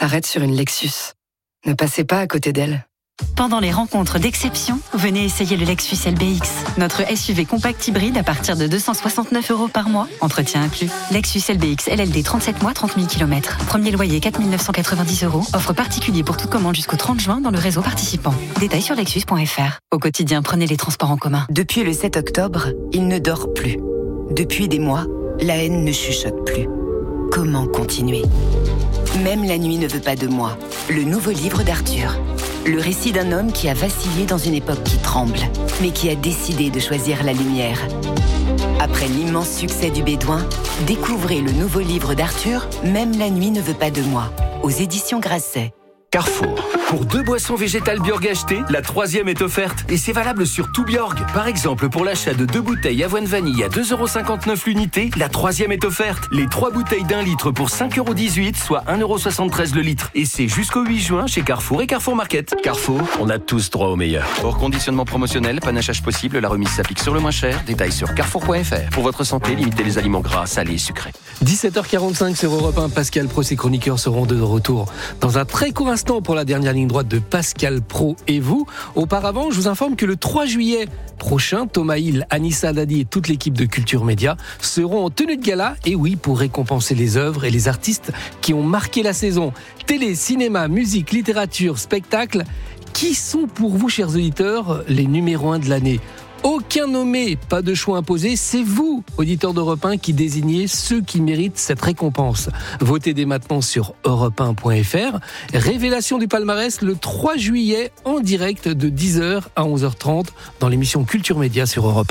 s'arrête sur une Lexus. Ne passez pas à côté d'elle. Pendant les rencontres d'exception, venez essayer le Lexus LBX. Notre SUV compact hybride à partir de 269 € par mois, entretien inclus. Lexus LBX LLD 37 mois, 30 000 km. Premier loyer 4 990 €. Offre particulier pour toute commande jusqu'au 30 juin dans le réseau participant. Détails sur lexus.fr. Au quotidien, prenez les transports en commun. Depuis le 7 octobre, il ne dort plus. Depuis des mois, la haine ne chuchote plus. Comment continuer ? Même la nuit ne veut pas de moi. Le nouveau livre d'Arthur. Le récit d'un homme qui a vacillé dans une époque qui tremble, mais qui a décidé de choisir la lumière. Après l'immense succès du Bédouin, découvrez le nouveau livre d'Arthur, Même la nuit ne veut pas de moi, aux éditions Grasset. Carrefour. Pour 2 boissons végétales Bjorg achetées, la 3e est offerte. Et c'est valable sur tout Bjorg. Par exemple, pour l'achat de 2 bouteilles avoine vanille à 2,59 € l'unité, la 3e est offerte. Les 3 bouteilles d'1 litre pour 5,18 €, soit 1,73 € le litre. Et c'est jusqu'au 8 juin chez Carrefour et Carrefour Market. Carrefour, on a tous droit au meilleur. Hors conditionnement promotionnel, panachage possible, la remise s'applique sur le moins cher. Détails sur carrefour.fr. Pour votre santé, limitez les aliments gras, salés et sucrés. 17h45 sur Europe 1. Pascal Pro, ses chroniqueurs seront de retour dans un très court instant pour la dernière ligne droite de Pascal Pro et vous. Auparavant, je vous informe que le 3 juillet prochain, Thomas Hill, Anissa Dadi et toute l'équipe de Culture Média seront en tenue de gala, et oui, pour récompenser les œuvres et les artistes qui ont marqué la saison. Télé, cinéma, musique, littérature, spectacle. Qui sont pour vous, chers auditeurs, les numéros 1 de l'année ? Aucun nommé, pas de choix imposé, c'est vous, auditeurs d'Europe 1, qui désignez ceux qui méritent cette récompense. Votez dès maintenant sur europe1.fr. Révélation du palmarès le 3 juillet en direct de 10h à 11h30 dans l'émission Culture Média sur Europe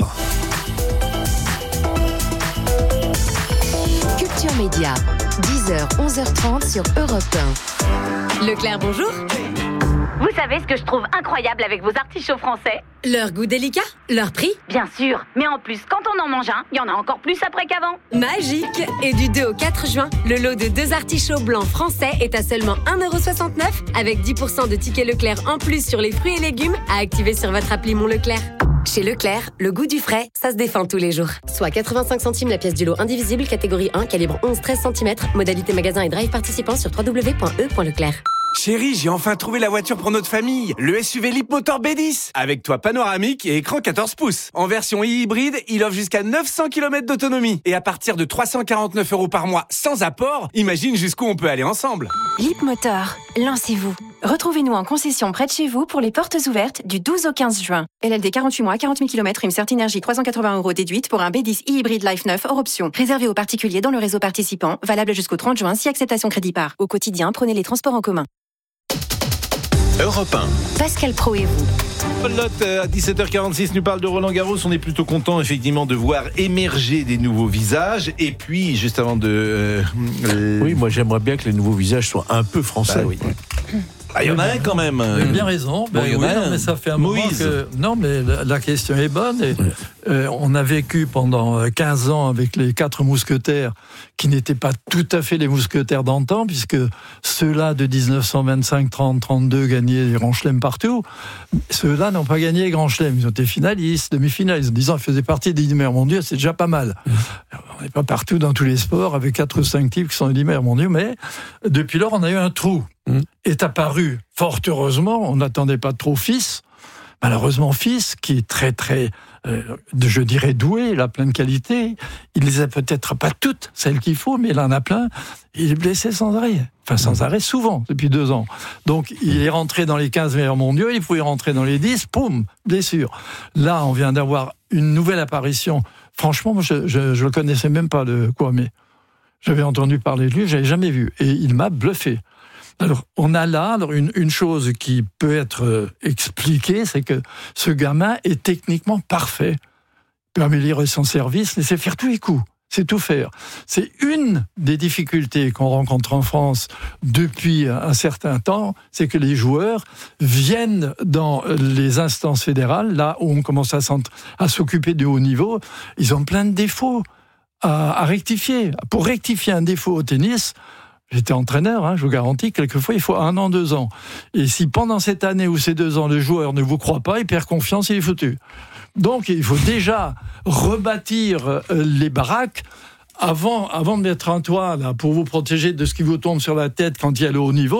1. Culture Média, 10h, 11h30 sur Europe 1. Leclerc, bonjour. Vous savez ce que je trouve incroyable avec vos artichauts français ? Leur goût délicat, leur prix ? Bien sûr, mais en plus, quand on en mange un, il y en a encore plus après qu'avant. Magique ! Et du 2 au 4 juin, le lot de 2 artichauts blancs français est à seulement 1,69 € avec 10% de tickets Leclerc en plus sur les fruits et légumes à activer sur votre appli Mon Leclerc. Chez Leclerc, le goût du frais, ça se défend tous les jours. Soit 85 centimes la pièce du lot indivisible, catégorie 1, calibre 11-13 cm, modalité magasin et drive participant sur www.e.leclerc. Chérie, j'ai enfin trouvé la voiture pour notre famille. Le SUV Leapmotor B10. Avec toit panoramique et écran 14 pouces. En version hybride, il offre jusqu'à 900 km d'autonomie. Et à partir de 349 € par mois sans apport, imagine jusqu'où on peut aller ensemble. Leapmotor, lancez-vous. Retrouvez-nous en concession près de chez vous pour les portes ouvertes du 12 au 15 juin. LLD 48 mois, 40 000 km, prime Certinergie 380 € déduite pour un B10 e-hybride Life 9 hors option. Réservé aux particuliers dans le réseau participant, valable jusqu'au 30 juin si acceptation crédit par. Au quotidien, prenez les transports en commun. Europe 1. Pascal Pro et vous. Lotte à 17h46 nous parle de Roland Garros. On est plutôt content effectivement de voir émerger des nouveaux visages. Et puis juste avant de... Oui, moi j'aimerais bien que les nouveaux visages soient un peu français. Bah, oui. Ah, il y en a un quand même. Vous avez bien raison. Bon, oui, non, mais ça fait un Moïse. moment que... Non, mais la question est bonne. Et, on a vécu pendant 15 ans avec les 4 mousquetaires qui n'étaient pas tout à fait les mousquetaires d'antan, puisque ceux-là de 1925, 30, 32 gagnaient les grands chelems partout. Ceux-là n'ont pas gagné les grands chelems. Ils ont été finalistes, demi-finalistes. En disant qu'ils faisaient partie des 10 meilleurs mondiaux, c'est déjà pas mal. On n'est pas partout dans tous les sports avec 4 ou 5 types qui sont les 10 meilleurs mondiaux, mais depuis lors, on a eu un trou. Est apparu, fort heureusement, on n'attendait pas trop Fils. Malheureusement, Fils, qui est très, très, je dirais, doué, il a plein de qualités. Il les a peut-être pas toutes, celles qu'il faut, mais il en a plein. Il est blessé sans arrêt. Enfin, sans arrêt, souvent, depuis 2 ans. Donc, il est rentré dans les 15 meilleurs mondiaux, il pouvait rentrer dans les 10, poum, blessure. Là, on vient d'avoir une nouvelle apparition. Franchement, moi, je le connaissais même pas, le Kwame. J'avais entendu parler de lui, je l'avais jamais vu. Et il m'a bluffé. Alors, on a là une chose qui peut être expliquée, c'est que ce gamin est techniquement parfait. Il peut améliorer son service, laisser faire tous les coups. C'est tout faire. C'est une des difficultés qu'on rencontre en France depuis un certain temps, c'est que les joueurs viennent dans les instances fédérales, là où on commence à s'occuper du haut niveau, ils ont plein de défauts à rectifier. Pour rectifier un défaut au tennis, j'étais entraîneur, je vous garantis, quelquefois il faut 1 an, 2 ans. Et si pendant cette année ou ces 2 ans, le joueur ne vous croit pas, il perd confiance, il est foutu. Donc il faut déjà rebâtir les baraques avant de mettre un toit là, pour vous protéger de ce qui vous tombe sur la tête quand il y a le haut niveau.